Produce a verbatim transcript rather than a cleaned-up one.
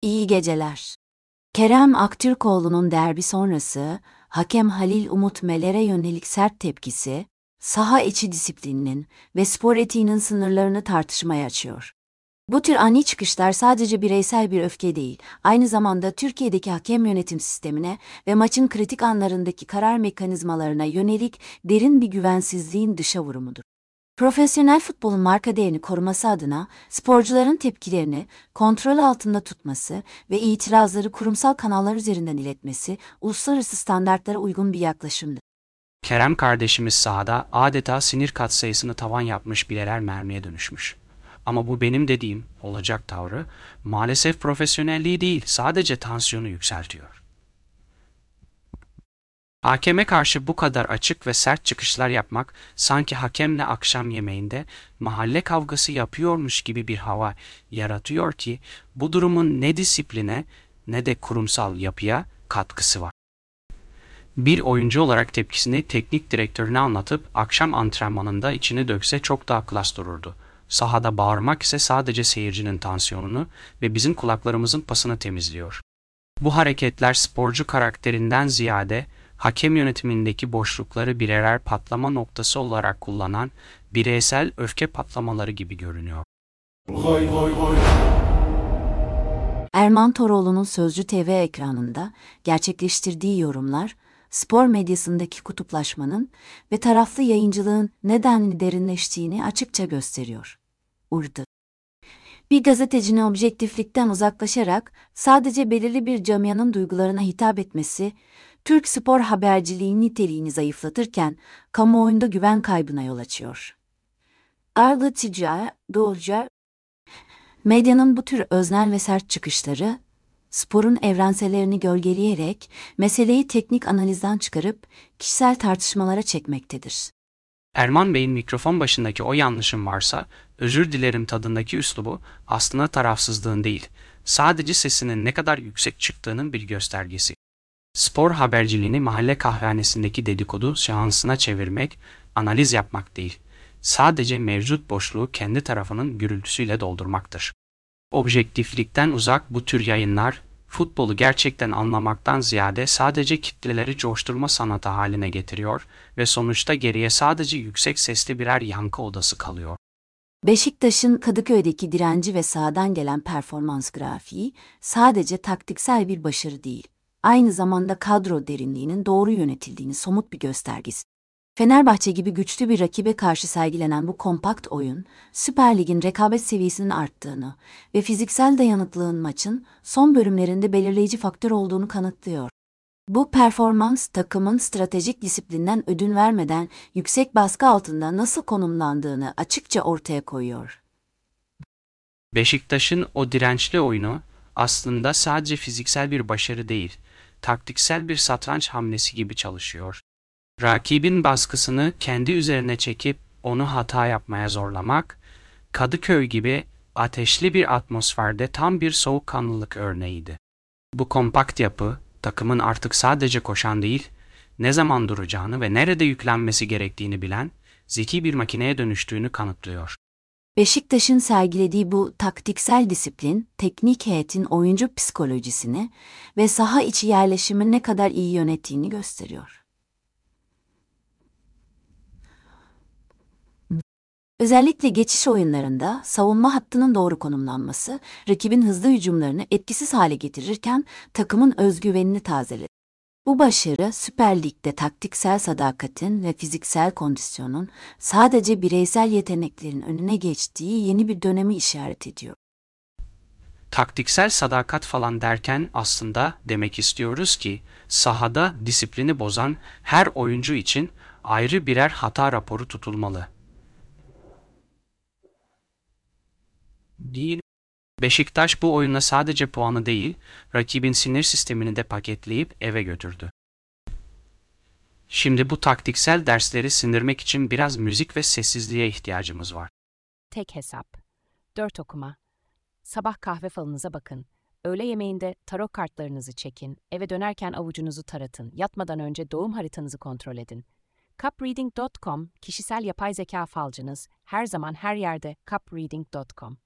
İyi geceler. Kerem Aktürkoğlu'nun derbi sonrası, hakem Halil Umut Meler'e yönelik sert tepkisi, saha içi disiplininin ve spor etiğinin sınırlarını tartışmaya açıyor. Bu tür ani çıkışlar sadece bireysel bir öfke değil, aynı zamanda Türkiye'deki hakem yönetim sistemine ve maçın kritik anlarındaki karar mekanizmalarına yönelik derin bir güvensizliğin dışa vurumudur. Profesyonel futbolun marka değerini koruması adına sporcuların tepkilerini kontrol altında tutması ve itirazları kurumsal kanallar üzerinden iletmesi uluslararası standartlara uygun bir yaklaşımdır. Kerem kardeşimiz sahada adeta sinir katsayısını tavan yapmış birer mermiye dönüşmüş. Ama bu benim dediğim olacak tavrı maalesef profesyonelliği değil, sadece tansiyonu yükseltiyor. Hakeme karşı bu kadar açık ve sert çıkışlar yapmak sanki hakemle akşam yemeğinde mahalle kavgası yapıyormuş gibi bir hava yaratıyor ki bu durumun ne disipline ne de kurumsal yapıya katkısı var. Bir oyuncu olarak tepkisini teknik direktörüne anlatıp akşam antrenmanında içini dökse çok daha klas dururdu. Sahada bağırmak ise sadece seyircinin tansiyonunu ve bizim kulaklarımızın pasını temizliyor. Bu hareketler sporcu karakterinden ziyade hakem yönetimindeki boşlukları birer patlama noktası olarak kullanan bireysel öfke patlamaları gibi görünüyor. Goy goy goy. Erman Toroğlu'nun Sözcü T V ekranında gerçekleştirdiği yorumlar, spor medyasındaki kutuplaşmanın ve taraflı yayıncılığın nedenli derinleştiğini açıkça gösteriyor. Urdu. Bir gazetecinin objektiflikten uzaklaşarak sadece belirli bir camianın duygularına hitap etmesi, Türk spor haberciliğin niteliğini zayıflatırken kamuoyunda güven kaybına yol açıyor. Arlıtıcı, doğruca, medyanın bu tür öznel ve sert çıkışları, sporun evrensellerini gölgeleyerek meseleyi teknik analizden çıkarıp kişisel tartışmalara çekmektedir. Erman Bey'in mikrofon başındaki o yanlışım varsa, özür dilerim tadındaki üslubu aslında tarafsızlığın değil, sadece sesinin ne kadar yüksek çıktığının bir göstergesi. Spor haberciliğini mahalle kahvehanesindeki dedikodu seansına çevirmek, analiz yapmak değil, sadece mevcut boşluğu kendi tarafının gürültüsüyle doldurmaktır. Objektiflikten uzak bu tür yayınlar, futbolu gerçekten anlamaktan ziyade sadece kitleleri coşturma sanatı haline getiriyor ve sonuçta geriye sadece yüksek sesli birer yankı odası kalıyor. Beşiktaş'ın Kadıköy'deki direnci ve sahadan gelen performans grafiği sadece taktiksel bir başarı değil, aynı zamanda kadro derinliğinin doğru yönetildiğini somut bir göstergesi. Fenerbahçe gibi güçlü bir rakibe karşı sergilenen bu kompakt oyun, Süper Lig'in rekabet seviyesinin arttığını ve fiziksel dayanıklılığın maçın son bölümlerinde belirleyici faktör olduğunu kanıtlıyor. Bu performans takımın stratejik disiplinden ödün vermeden yüksek baskı altında nasıl konumlandığını açıkça ortaya koyuyor. Beşiktaş'ın o dirençli oyunu aslında sadece fiziksel bir başarı değil, taktiksel bir satranç hamlesi gibi çalışıyor. Rakibin baskısını kendi üzerine çekip onu hata yapmaya zorlamak, Kadıköy gibi ateşli bir atmosferde tam bir soğukkanlılık örneğiydi. Bu kompakt yapı, takımın artık sadece koşan değil, ne zaman duracağını ve nerede yüklenmesi gerektiğini bilen, zeki bir makineye dönüştüğünü kanıtlıyor. Beşiktaş'ın sergilediği bu taktiksel disiplin, teknik heyetin oyuncu psikolojisini ve saha içi yerleşimi ne kadar iyi yönettiğini gösteriyor. Özellikle geçiş oyunlarında savunma hattının doğru konumlanması, rakibin hızlı hücumlarını etkisiz hale getirirken takımın özgüvenini tazeledi. Bu başarı Süper Lig'de taktiksel sadakatin ve fiziksel kondisyonun sadece bireysel yeteneklerin önüne geçtiği yeni bir dönemi işaret ediyor. Taktiksel sadakat falan derken aslında demek istiyoruz ki sahada disiplini bozan her oyuncu için ayrı birer hata raporu tutulmalı. Değil. Beşiktaş bu oyuna sadece puanı değil, rakibin sinir sistemini de paketleyip eve götürdü. Şimdi bu taktiksel dersleri sindirmek için biraz müzik ve sessizliğe ihtiyacımız var. Tek hesap. Dört okuma. Sabah kahve falınıza bakın. Öğle yemeğinde tarot kartlarınızı çekin. Eve dönerken avucunuzu taratın. Yatmadan önce doğum haritanızı kontrol edin. cupreading nokta com kişisel yapay zeka falcınız. Her zaman her yerde cupreading nokta com.